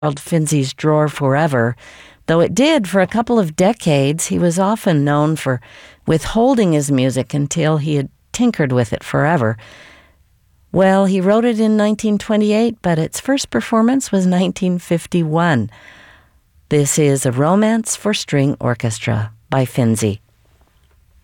Finzi's drawer forever. Though it did for a couple of decades, he was often known for withholding his music until he had tinkered with it forever. Well, he wrote it in 1928, but its first performance was 1951. This is A Romance for String Orchestra by Finzi.